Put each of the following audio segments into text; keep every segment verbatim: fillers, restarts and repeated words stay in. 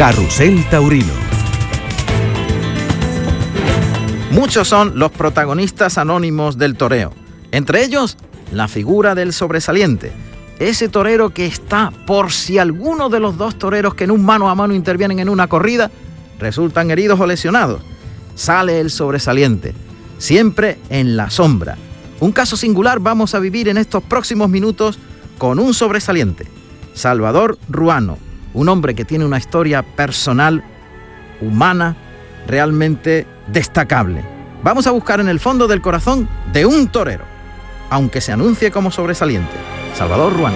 Carrusel Taurino. Muchos son los protagonistas anónimos del toreo, entre ellos la figura del sobresaliente, ese torero que está por si alguno de los dos toreros que en un mano a mano intervienen en una corrida resultan heridos o lesionados. Sale el sobresaliente, siempre en la sombra. Un caso singular vamos a vivir en estos próximos minutos con un sobresaliente, Salvador Ruano, un hombre que tiene una historia personal, humana, realmente destacable. Vamos a buscar en el fondo del corazón de un torero, aunque se anuncie como sobresaliente, Salvador Ruano.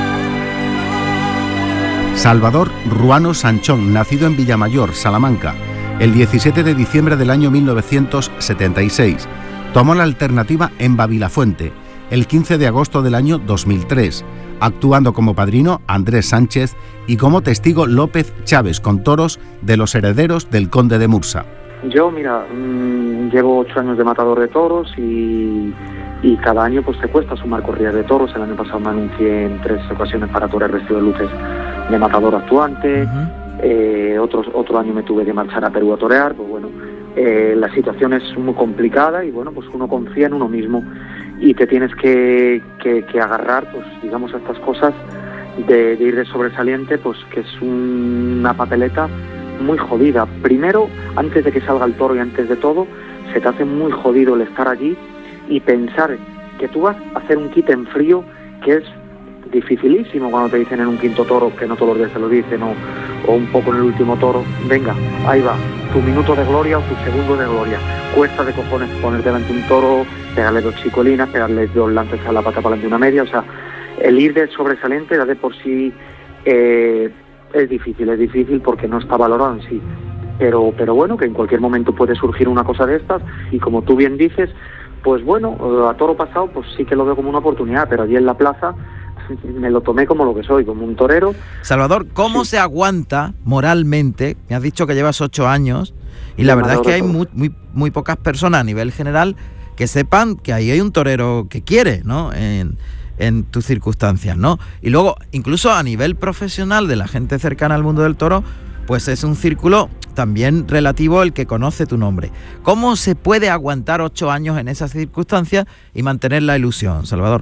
Salvador Ruano Sanchón, nacido en Villamayor, Salamanca, el diecisiete de diciembre del año mil novecientos setenta y seis. Tomó la alternativa en Babilafuente, el quince de agosto del año dos mil tres, actuando como padrino Andrés Sánchez y como testigo López Chávez, con toros de los herederos del conde de Mursa. Yo, mira, mmm, llevo ocho años de matador de toros y, y cada año pues te cuesta sumar corridas de toros. El año pasado me anuncié en tres ocasiones para torear vestido de luces de matador actuante. Uh-huh. eh, otros, otro año me tuve que marchar a Perú a torear. Pues bueno, eh, la situación es muy complicada y bueno, pues uno confía en uno mismo y te tienes que, que, que agarrar, pues digamos, a estas cosas de, de ir de sobresaliente, pues que es una papeleta muy jodida. Primero, antes de que salga el toro y antes de todo, se te hace muy jodido el estar allí y pensar que tú vas a hacer un quite en frío, que es dificilísimo cuando te dicen en un quinto toro, que no todos los días te lo dicen, o, o un poco en el último toro, venga, ahí va, tu minuto de gloria o tu segundo de gloria. Cuesta de cojones ponerte delante un toro, pegarle dos chicolinas, pegarle dos lances a la pata para delante una media, o sea, el ir de sobresaliente ya de por sí eh, es difícil, es difícil porque no está valorado en sí, pero, pero bueno, que en cualquier momento puede surgir una cosa de estas y como tú bien dices, pues bueno, a toro pasado pues sí que lo veo como una oportunidad, pero allí en la plaza me lo tomé como lo que soy, como un torero. Salvador, ¿cómo sí. se aguanta moralmente? Me has dicho que llevas ocho años y la verdad es que hay muy, muy, muy pocas personas a nivel general que sepan que ahí hay un torero que quiere, ¿no? En, en tus circunstancias, ¿no? Y luego, incluso a nivel profesional de la gente cercana al mundo del toro, pues es un círculo también relativo el que conoce tu nombre. ¿Cómo se puede aguantar ocho años en esas circunstancias y mantener la ilusión, Salvador?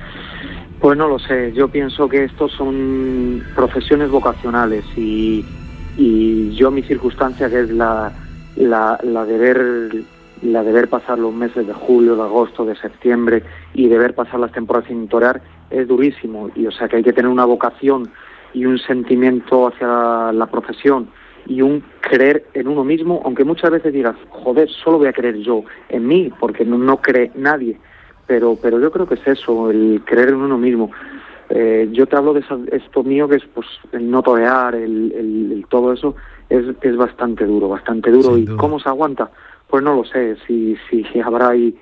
Pues no lo sé, yo pienso que estos son profesiones vocacionales y, y yo mi circunstancia, que es la, la, la de ver la de ver pasar los meses de julio, de agosto, de septiembre y de ver pasar las temporadas sin torear, es durísimo. Y o sea que hay que tener una vocación y un sentimiento hacia la profesión y un creer en uno mismo, aunque muchas veces digas, joder, solo voy a creer yo en mí, porque no, no cree nadie. Pero, pero yo creo que es eso, el creer en uno mismo. Eh, yo te hablo de esa, esto mío, que es pues el no torear, el, el, el todo eso, es, es bastante duro, bastante duro. ¿Y cómo se aguanta? Pues no lo sé, si, si, si habrá ahí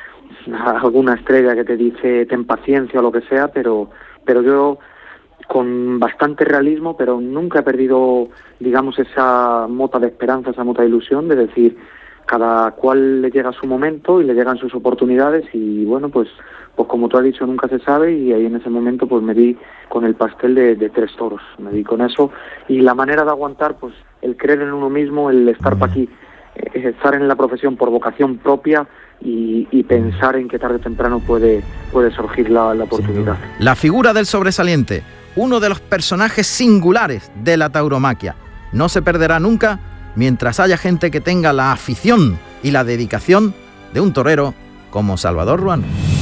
alguna estrella que te dice ten paciencia o lo que sea, pero, pero yo con bastante realismo, pero nunca he perdido, digamos, esa mota de esperanza, esa mota de ilusión de decir, cada cual le llega su momento y le llegan sus oportunidades y bueno, pues pues como tú has dicho, nunca se sabe y ahí en ese momento pues me di con el pastel de, de tres toros, me di con eso y la manera de aguantar, pues el creer en uno mismo, el estar para aquí, eh, estar en la profesión por vocación propia y, y pensar en que tarde o temprano puede, puede surgir la, la oportunidad. La figura del sobresaliente, uno de los personajes singulares de la tauromaquia, no se perderá nunca mientras haya gente que tenga la afición y la dedicación de un torero como Salvador Ruano.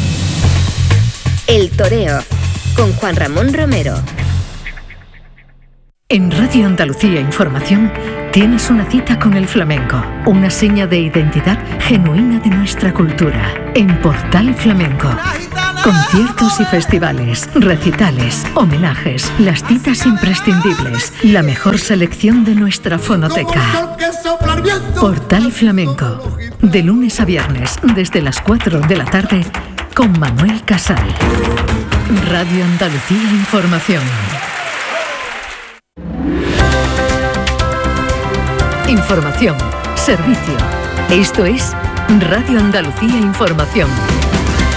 El toreo, con Juan Ramón Romero. En Radio Andalucía Información tienes una cita con el flamenco, una seña de identidad genuina de nuestra cultura. En Portal Flamenco. Conciertos y festivales, recitales, homenajes, las citas imprescindibles, la mejor selección de nuestra fonoteca. Portal Flamenco, de lunes a viernes, desde las cuatro de la tarde, con Manuel Casal. Radio Andalucía Información. Información, servicio. Esto es Radio Andalucía Información.